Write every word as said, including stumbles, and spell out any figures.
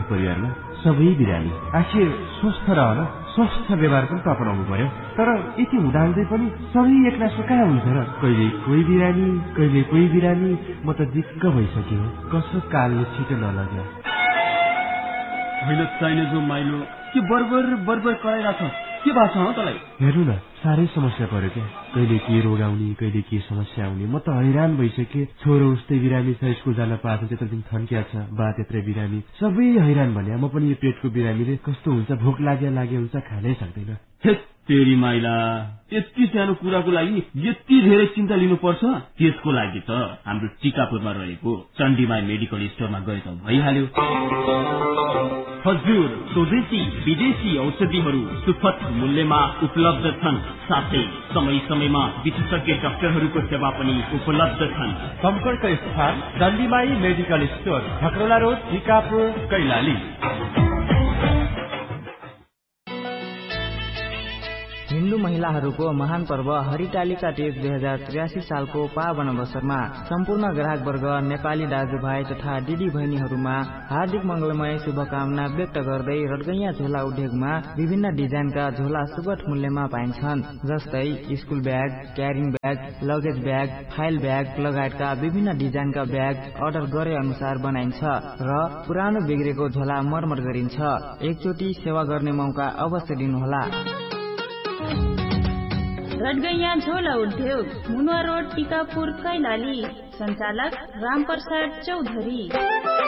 परिवारमा सबै बिरामी। आखिर स्वस्थ रहन स्वस्थ व्यवहार पनि त अपनाउनु पर्यो। तर यति हुँदाहुँदै पनि सबै एकनासो कहाँ हुन्छ र? कहिले कोही बिरामी कहिले कोही बिरामी। म त दिक्क भइसक्यो। कसो कालले छिटो नलग्यो। होइन चाहिने जो माइलो के बर्बर बर्बर कराइरहेछ? के भएको छ तँलाई? हेर्नु न, साह्रै समस्या पर्यो क्या। कहिले के रोग आउने कहिले के समस्या आउने। म त हैरान भइसकेँ। छोरो उस्तै बिरामी छ, स्कुल जान पाएको त्यत्रो दिन थन्किया छ, बा त्यत्रै बिरामी, सबै हैरान भन्या। म पनि यो पेटको बिरामीले कस्तो हुन्छ, भोक लाग्या लागे हुन्छ, खानै सक्दैन। तेरी माइला, यति सानो कुराको लागि यति धेरै चिन्ता लिनुपर्छ? त्यसको लागि त हाम्रो टिकापुरमा रहेको चण्डीमाई मेडिकल स्टोरमा गए त भइहाल्यो। हजुर, स्वदेशी विदेशी औषधिहरू सुपथ मूल्यमा उपलब्ध छन्। साथै समय समयमा विशेषज्ञ डाक्टरहरूको सेवा पनि उपलब्ध छन्। सम्पर्क स्थान चण्डीमाई medical store, खकरोला road, Tikapur, Kailali. Hindu महिलाहरूको महान पर्व हरितालिका तीज दुई हजार त्रियासी सालको पावन अवसरमा सम्पूर्ण ग्राहक वर्ग, नेपाली दाजुभाइ तथा दिदी बहिनीहरूमा हार्दिक मंगलमय शुभकामना व्यक्त गर्दै रडगैया झोला उद्योगमा विभिन्न डिजाइनका झोला सुगठ मूल्यमा पाइन्छन्। जस्तै school bag, carrying bag, luggage bag, file bag लगायतका विभिन्न डिजाइनका ब्याग अर्डर गरे अनुसार बनाइन्छ र पुरानो बिग्रेको झोला मर्मत गरिन्छ। एकचोटि सेवा गर्ने मौका अवश्य दिनुहोला। रडगैया झोला उद्योग, मुनुवा रोड, टिकापुर, कैलाली। सञ्चालक रामप्रसाद चौधरी।